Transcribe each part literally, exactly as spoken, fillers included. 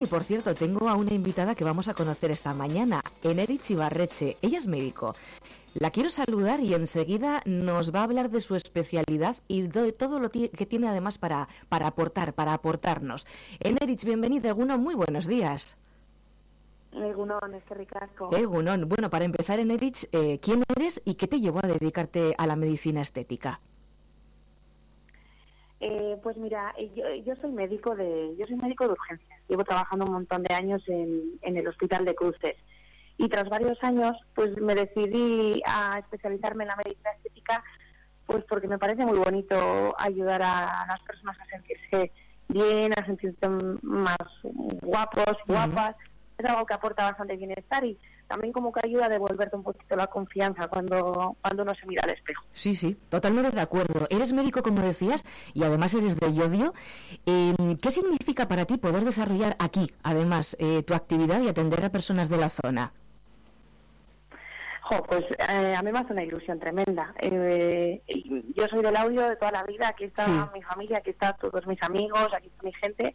por cierto, tengo a una invitada que vamos a conocer esta mañana, Eneritz Ibarretxe. Ella es médico. La quiero saludar y enseguida nos va a hablar de su especialidad y de todo lo que tiene además para, para aportar, para aportarnos. Eneritz, bienvenida. Egunon, muy buenos días. Egunon, es que ricasco. Egunon. Bueno, para empezar, Eneritz, eh, ¿quién eres y qué te llevó a dedicarte a la medicina estética? Eh, pues mira, yo, yo soy médico de yo soy médico de urgencias. Llevo trabajando un montón de años en, en el Hospital de Cruces. Y tras varios años, pues me decidí a especializarme en la medicina estética, pues porque me parece muy bonito ayudar a las personas a sentirse bien, a sentirse más guapos, guapas. Uh-huh. Es algo que aporta bastante bienestar y también como que ayuda a devolverte un poquito la confianza cuando, cuando uno se mira al espejo. Sí, sí, totalmente de acuerdo. Eres médico, como decías, y además eres de Llodio. Eh, ¿Qué significa para ti poder desarrollar aquí, además, eh, tu actividad y atender a personas de la zona? Jo, pues eh, a mí me hace una ilusión tremenda. Eh, yo soy del Laudio de toda la vida, aquí está sí. mi familia, aquí están todos mis amigos, aquí está mi gente.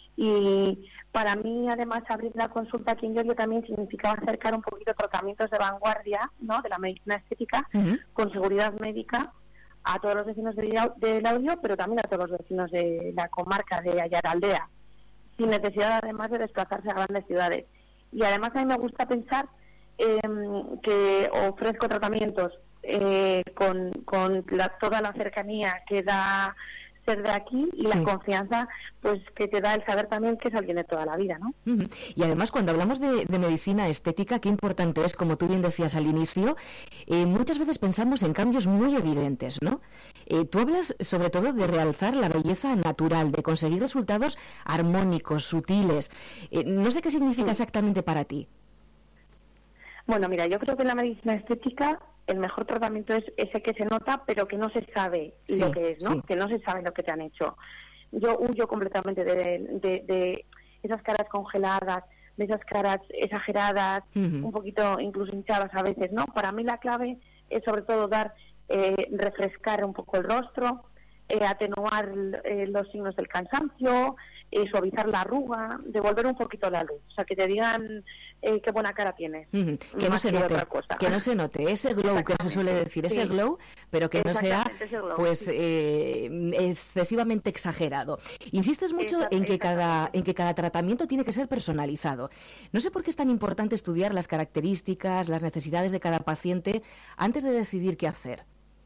Y para mí, además, abrir la consulta aquí en Llodio también significaba acercar un poquito tratamientos de vanguardia, ¿no?, de la medicina estética, uh-huh. con seguridad médica a todos los vecinos del Laudio, pero también a todos los vecinos de la comarca de Ayaraldea, sin necesidad, además, de desplazarse a grandes ciudades. Y además a mí me gusta pensar eh, que ofrezco tratamientos eh, con, con la, toda la cercanía que da ser de aquí y sí. la confianza pues que te da el saber también que es alguien de toda la vida, ¿no? Uh-huh. Y además cuando hablamos de, de medicina estética, qué importante es, como tú bien decías al inicio, eh, muchas veces pensamos en cambios muy evidentes, ¿no? Eh, tú hablas sobre todo de realzar la belleza natural, de conseguir resultados armónicos, sutiles. Eh, no sé qué significa exactamente para ti. Bueno, mira, yo creo que en la medicina estética el mejor tratamiento es ese que se nota, pero que no se sabe sí, lo que es, ¿no? Sí. Que no se sabe lo que te han hecho. Yo huyo completamente de, de, de esas caras congeladas, de esas caras exageradas, uh-huh. un poquito incluso hinchadas a veces, ¿no? Para mí la clave es sobre todo dar, eh, refrescar un poco el rostro, eh, atenuar eh, los signos del cansancio, eh, suavizar la arruga, devolver un poquito la luz. O sea, que te digan eh, qué buena cara tienes. Uh-huh. Que no se note, otra cosa. Que no se note ese glow que se suele decir, ese sí. glow, pero que no sea glow, pues sí. eh, excesivamente exagerado. Insistes mucho Exacto, en que cada en que cada tratamiento tiene que ser personalizado. No sé por qué es tan importante estudiar las características, las necesidades de cada paciente antes de decidir qué hacer.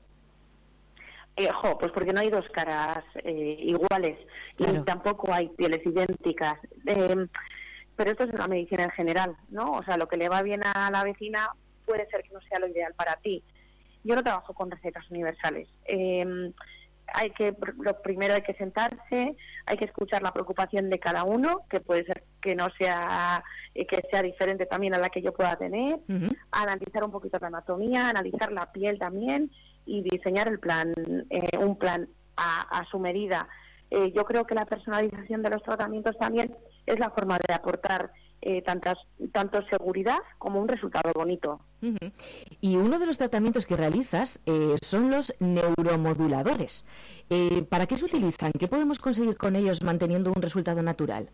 Eh, jo, pues porque no hay dos caras eh, iguales claro. y tampoco hay pieles idénticas. Eh, pero esto es una medicina en general, ¿no? O sea, lo que le va bien a la vecina puede ser que no sea lo ideal para ti. Yo no trabajo con recetas universales. Eh, hay que, lo primero hay que sentarse, hay que escuchar la preocupación de cada uno, que puede ser que no sea, eh, que sea diferente también a la que yo pueda tener, uh-huh. analizar un poquito la anatomía, analizar la piel también, y diseñar el plan, eh, un plan a, a su medida. Eh, yo creo que la personalización de los tratamientos también es la forma de aportar eh, tantas, tanto seguridad como un resultado bonito. Uh-huh. Y uno de los tratamientos que realizas eh, son los neuromoduladores. Eh, ¿Para qué se utilizan? ¿Qué podemos conseguir con ellos manteniendo un resultado natural?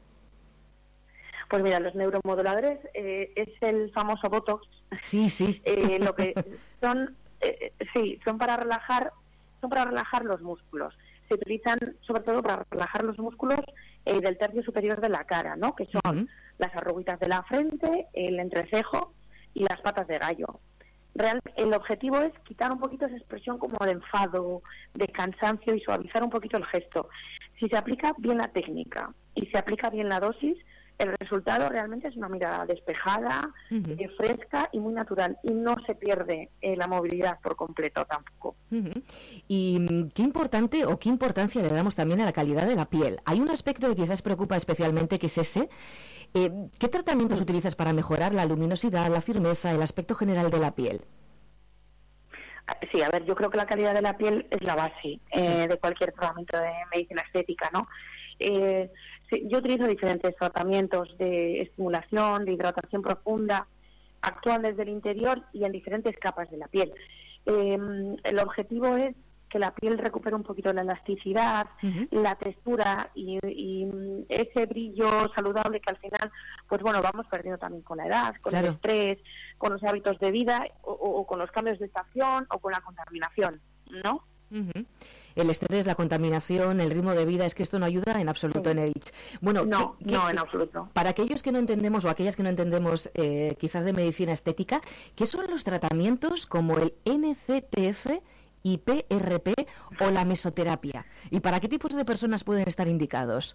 Pues mira, los neuromoduladores eh, es el famoso Botox. Sí, sí. Eh, lo que son Eh, sí, son para relajar, son para relajar los músculos. Se utilizan sobre todo para relajar los músculos eh, del tercio superior de la cara, ¿no? Que son uh-huh. las arruguitas de la frente, el entrecejo y las patas de gallo. Real, el objetivo es quitar un poquito esa expresión como de enfado, de cansancio y suavizar un poquito el gesto. Si se aplica bien la técnica y se aplica bien la dosis, el resultado realmente es una mirada despejada, uh-huh. eh, fresca y muy natural. Y no se pierde eh, la movilidad por completo tampoco. Uh-huh. Y qué importante o qué importancia le damos también a la calidad de la piel. Hay un aspecto que quizás preocupa especialmente, que es ese. Eh, ¿Qué tratamientos uh-huh. utilizas para mejorar la luminosidad, la firmeza, el aspecto general de la piel? Sí, a ver, yo creo que la calidad de la piel es la base eh, sí. de cualquier tratamiento de medicina estética, ¿no? Eh, sí, yo utilizo diferentes tratamientos de estimulación, de hidratación profunda, actúan desde el interior y en diferentes capas de la piel. Eh, el objetivo es que la piel recupere un poquito la elasticidad, uh-huh. la textura y, y ese brillo saludable que al final, pues bueno, vamos perdiendo también con la edad, con claro. el estrés, con los hábitos de vida o, o con los cambios de estación o con la contaminación, ¿no? Uh-huh. El estrés, la contaminación, el ritmo de vida, es que esto no ayuda en absoluto sí. en Enerich. Bueno, no, ¿qué, no qué, en absoluto. Para aquellos que no entendemos o aquellas que no entendemos eh, quizás de medicina estética, ¿qué son los tratamientos como el N C T F y P R P o la mesoterapia? ¿Y para qué tipos de personas pueden estar indicados?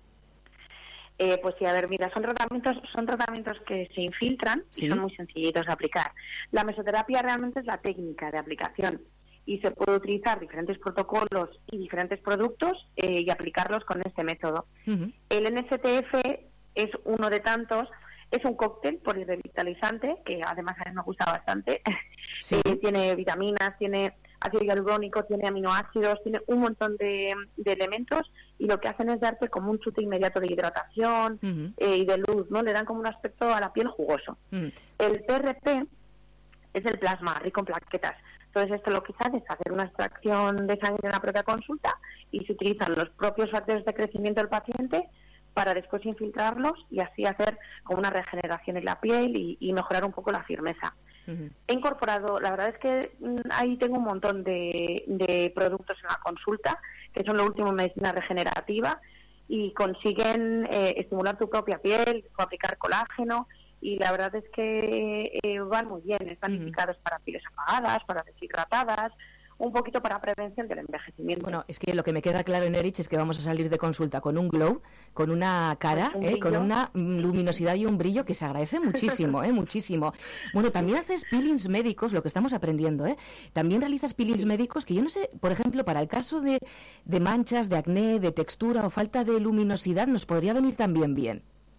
Eh, pues sí, a ver, mira, son tratamientos son tratamientos que se infiltran ¿Sí? y son muy sencillitos de aplicar. La mesoterapia realmente es la técnica de aplicación y se puede utilizar diferentes protocolos y diferentes productos eh, y aplicarlos con este método. Uh-huh. El N C T F es uno de tantos, es un cóctel polirrevitalizante, que además a mí me gusta bastante. Sí. eh, tiene vitaminas, tiene ácido hialurónico, tiene aminoácidos, tiene un montón de, de elementos y lo que hacen es darte como un chute inmediato de hidratación uh-huh. eh, y de luz, ¿no? Le dan como un aspecto a la piel jugoso. Uh-huh. El P R P es el plasma rico en plaquetas. Entonces, esto lo que se hace es hacer una extracción de sangre en la propia consulta y se utilizan los propios factores de crecimiento del paciente para después infiltrarlos y así hacer como una regeneración en la piel y, y mejorar un poco la firmeza. Uh-huh. He incorporado, la verdad es que mmm, ahí tengo un montón de, de productos en la consulta, que son lo último en medicina regenerativa y consiguen eh, estimular tu propia piel, fabricar colágeno. Y la verdad es que eh, van muy bien, están uh-huh. indicados para pieles apagadas, para deshidratadas, un poquito para prevención del envejecimiento. Bueno, es que lo que me queda claro en Enerich es que vamos a salir de consulta con un glow, con una cara, pues un eh, con una luminosidad y un brillo que se agradece muchísimo, eh, muchísimo. Bueno, también haces peelings médicos, lo que estamos aprendiendo, ¿eh? También realizas peelings sí. médicos que yo no sé, por ejemplo, para el caso de, de manchas, de acné, de textura o falta de luminosidad, nos podría venir también bien.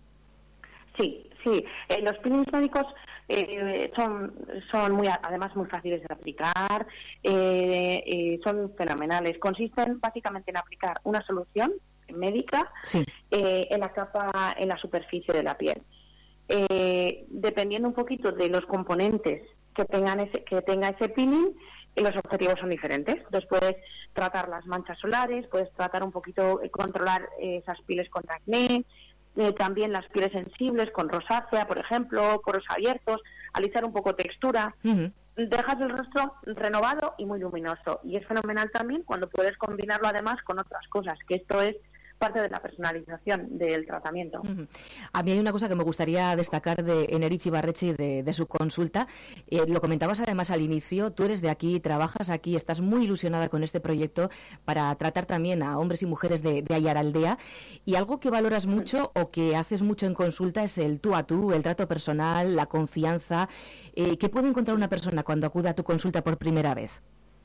Sí, sí. Eh, los peelings médicos eh, son, son muy, además muy fáciles de aplicar, eh, eh, son fenomenales. Consisten básicamente en aplicar una solución médica sí. eh, en la capa, en la superficie de la piel. Eh, dependiendo un poquito de los componentes que tengan ese, que tenga ese peeling, eh, los objetivos son diferentes. Entonces puedes tratar las manchas solares, puedes tratar un poquito, eh, controlar eh, esas pieles contra acné. Eh, también las pieles sensibles con rosácea, por ejemplo, poros abiertos, alisar un poco textura. Uh-huh. Dejas el rostro renovado y muy luminoso. Y es fenomenal también cuando puedes combinarlo además con otras cosas, que esto es parte de la personalización del tratamiento. Uh-huh. A mí hay una cosa que me gustaría destacar de Enerich Ibarretxe y de, de su consulta. Eh, lo comentabas además al inicio, tú eres de aquí, trabajas aquí, estás muy ilusionada con este proyecto para tratar también a hombres y mujeres de, de Aiaraldea. Y algo que valoras mucho o que haces mucho en consulta es el tú a tú, el trato personal, la confianza. Eh, ¿Qué puede encontrar una persona cuando acude a tu consulta por primera vez?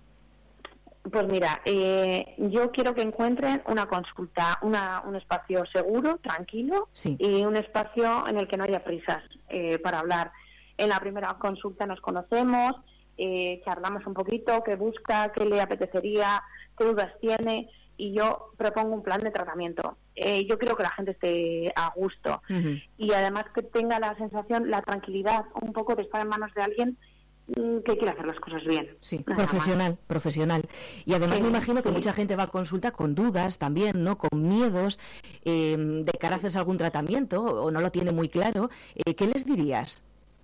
Pues mira, eh, yo quiero que encuentren una consulta, una, un espacio seguro, tranquilo sí. y un espacio en el que no haya prisas eh, para hablar. En la primera consulta nos conocemos, eh, charlamos un poquito, qué busca, qué le apetecería, qué dudas tiene y yo propongo un plan de tratamiento. Eh, yo quiero que la gente esté a gusto uh-huh. y además que tenga la sensación, la tranquilidad un poco de estar en manos de alguien que quiere hacer las cosas bien. Sí, profesional, más. profesional. Y además sí, me imagino que sí. mucha gente va a consulta con dudas también, ¿no? Con miedos eh, de cara a hacerse algún tratamiento o no lo tiene muy claro. Eh, ¿Qué les dirías?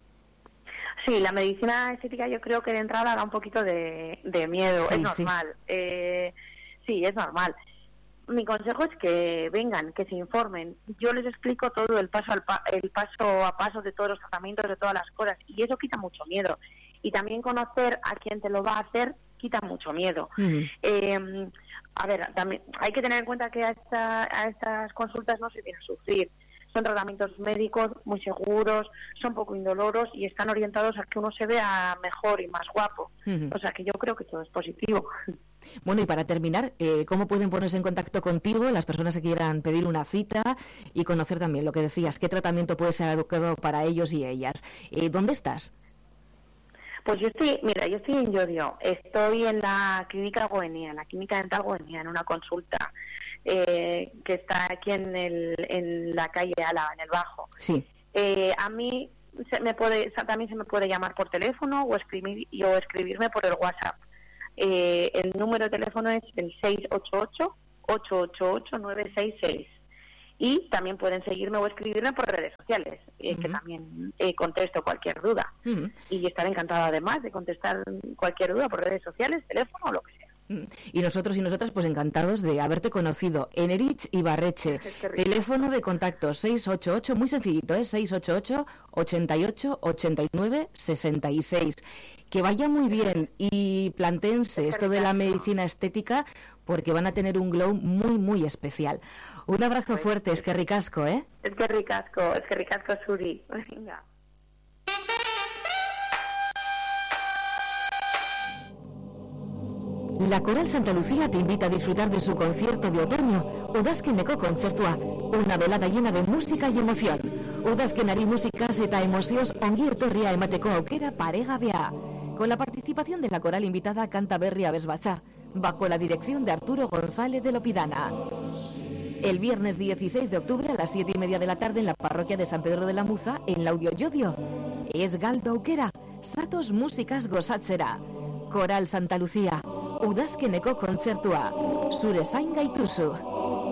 Sí, la medicina estética yo creo que de entrada da un poquito de, de miedo, sí, es normal. Sí. Eh, sí, es normal. Mi consejo es que vengan, que se informen. Yo les explico todo el paso, al pa- el paso a paso de todos los tratamientos, de todas las cosas, y eso quita mucho miedo. Y también conocer a quien te lo va a hacer quita mucho miedo. Uh-huh. Eh, a ver, también hay que tener en cuenta que a, esta, a estas consultas no se viene a sufrir. Son tratamientos médicos muy seguros, son poco indoloros y están orientados a que uno se vea mejor y más guapo. Uh-huh. O sea que yo creo que todo es positivo. Bueno, y para terminar, eh, ¿cómo pueden ponerse en contacto contigo las personas que quieran pedir una cita y conocer también lo que decías, qué tratamiento puede ser adecuado para ellos y ellas? Eh, ¿Dónde estás? Pues yo estoy, mira, yo estoy en Llodio, estoy en la clínica Goenia, en la clínica dental Goenia, en una consulta eh, que está aquí en, el, en la calle Álava, en el Bajo. Sí. Eh, a mí se me puede, también se me puede llamar por teléfono o escribir, o escribirme por el WhatsApp. Eh, el número de teléfono es el seis ocho ocho, ocho ocho ocho, nueve seis seis. Y también pueden seguirme o escribirme por redes sociales, eh, uh-huh. que también eh, contesto cualquier duda. Uh-huh. Y estaré encantada además de contestar cualquier duda por redes sociales, teléfono o lo que sea. Y nosotros y nosotras pues encantados de haberte conocido. Eneritz Ibarretxe, teléfono de contacto seis ocho ocho, muy sencillito, ¿eh? seis ocho ocho, ochenta y ocho, ochenta y nueve, sesenta y seis. Que vaya muy bien y plantéense esto de la medicina estética porque van a tener un glow muy muy especial. Un abrazo pues, fuerte, es que ricasco, ¿eh? Es que ricasco, es que ricasco, Suri. Venga. La Coral Santa Lucía te invita a disfrutar de su concierto de otoño, Udazkeneko Kontzertua, una velada llena de música y emoción. Udazkenari musikaz eta emozioz ongi etorria emateko aukera paregabea. Con la participación de la coral invitada Cantaberri Abesbatza, bajo la dirección de Arturo González de Lopidana. El viernes dieciséis de octubre a las siete y media de la tarde en la parroquia de San Pedro de la Muza, en Laudio Llodio. Es galdo aukera, satos músicas gozatzera. Coral Santa Lucía, Udazkeneko Kontzertua, zure zain gaituzu.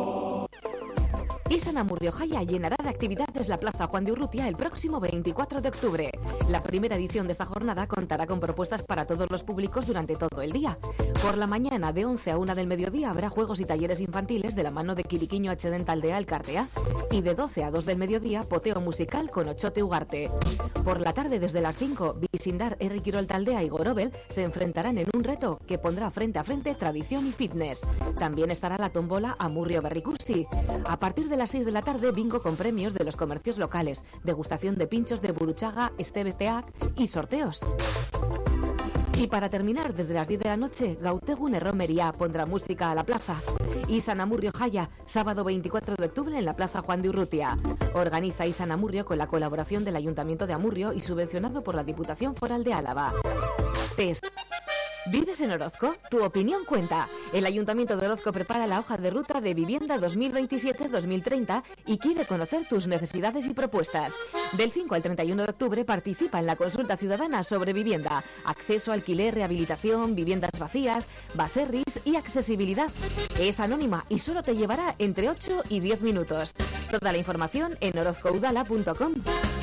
Izan Amurrio Jaya llenará de actividades la Plaza Juan de Urrutia el próximo veinticuatro de octubre. La primera edición de esta jornada contará con propuestas para todos los públicos durante todo el día. Por la mañana, de once a una del mediodía, habrá juegos y talleres infantiles de la mano de Kirikiño H. Taldea Elkartea. Y de doce a dos del mediodía, poteo musical con Ochote Ugarte. Por la tarde, desde las cinco, Bizindar, Herri Kirol Taldea y Gorobel se enfrentarán en un reto que pondrá frente a frente tradición y fitness. También estará la tómbola Amurrio Berrikusi. A partir de las seis de la tarde, bingo con premios de los comercios locales, degustación de pinchos de Buruchaga, Estebesteak y sorteos. Y para terminar, desde las diez de la noche, Gautegun Erromería pondrá música a la plaza. Izan Amurrio Jaya, sábado veinticuatro de octubre en la Plaza Juan de Urrutia. Organiza Izan Amurrio con la colaboración del Ayuntamiento de Amurrio y subvencionado por la Diputación Foral de Álava. Tes. ¿Vives en Orozco? Tu opinión cuenta. El Ayuntamiento de Orozco prepara la hoja de ruta de vivienda dos mil veintisiete dos mil treinta y quiere conocer tus necesidades y propuestas. Del cinco al treinta y uno de octubre participa en la consulta ciudadana sobre vivienda, acceso, alquiler, rehabilitación, viviendas vacías, baserris y accesibilidad. Es anónima y solo te llevará entre ocho y diez minutos. Toda la información en orozcoudala punto com.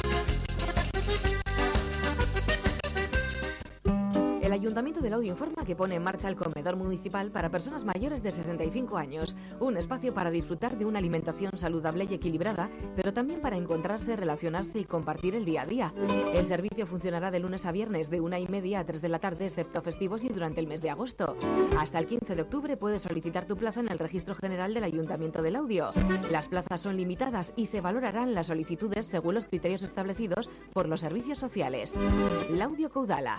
El Ayuntamiento de Laudio informa que pone en marcha el comedor municipal para personas mayores de sesenta y cinco años, un espacio para disfrutar de una alimentación saludable y equilibrada, pero también para encontrarse, relacionarse y compartir el día a día. El servicio funcionará de lunes a viernes de una y media a tres de la tarde, excepto festivos y durante el mes de agosto. Hasta el quince de octubre puedes solicitar tu plaza en el Registro General del Ayuntamiento de Laudio. Las plazas son limitadas y se valorarán las solicitudes según los criterios establecidos por los servicios sociales. Laudio Caudala.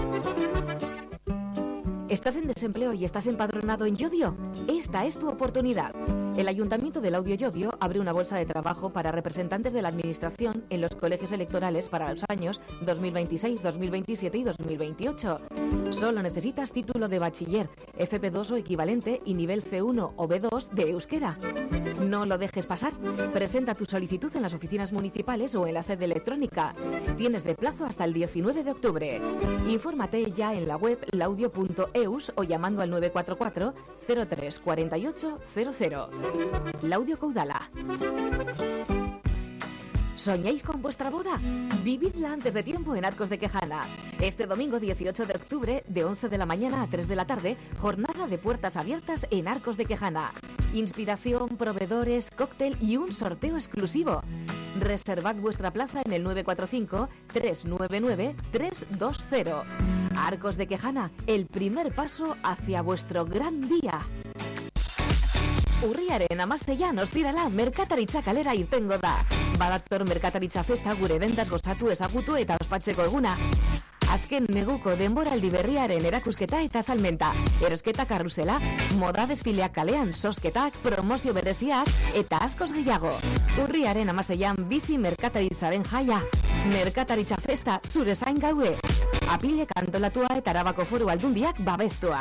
¿Estás en desempleo y estás empadronado en Llodio? Esta es tu oportunidad. El Ayuntamiento de Laudio Llodio abre una bolsa de trabajo para representantes de la Administración en los colegios electorales para los años dos mil veintiséis, dos mil veintisiete y dos mil veintiocho. Solo necesitas título de bachiller, F P dos o equivalente y nivel C uno o B dos de euskera. No lo dejes pasar. Presenta tu solicitud en las oficinas municipales o en la sede electrónica. Tienes de plazo hasta el diecinueve de octubre. Infórmate ya en la web laudio punto eus o llamando al nueve cuatro cuatro, cero tres cuatro ocho cero cero. Laudio Caudala. ¿Soñáis con vuestra boda? Vividla antes de tiempo en Arcos de Quejana. Este domingo dieciocho de octubre, de once de la mañana a tres de la tarde, jornada de puertas abiertas en Arcos de Quejana. Inspiración, proveedores, cóctel y un sorteo exclusivo. Reservad vuestra plaza en el nueve cuatro cinco, tres nueve nueve, tres dos cero. Arcos de Quejana, el primer paso hacia vuestro gran día. Urriaren amazteian ostirala merkataritza kalera irtengo da. Badator merkataritza festa gure dendaz gozatu ezagutu eta ospatzeko eguna. Azken neguko denboraldi berriaren erakusketa eta salmenta. Erosketa karrusela, moda desfileak kalean, sosketak, promozio bereziak eta askoz gehiago. Urriaren amazteian bizi merkataritzaren jaia. Merkataritza festa zure zain gaude. Apilek antolatua eta Arabako Foru Aldundiak babestua.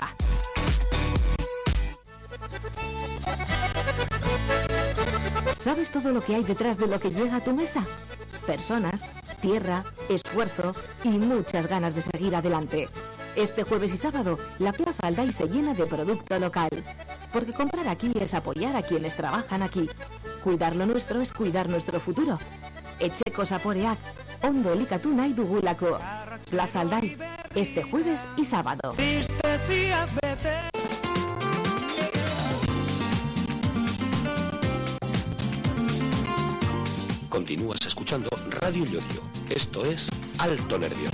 ¿Sabes todo lo que hay detrás de lo que llega a tu mesa? Personas, tierra, esfuerzo y muchas ganas de seguir adelante. Este jueves y sábado, la Plaza Alday se llena de producto local. Porque comprar aquí es apoyar a quienes trabajan aquí. Cuidar lo nuestro es cuidar nuestro futuro. Etxeko Zaporeak, ondo elikatu nahi dugulako. Plaza Alday, este jueves y sábado. Continúas escuchando Radio Llodio. Esto es Alto Nervión.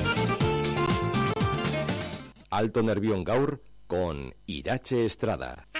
Alto Nervión gaur con Irache Estrada.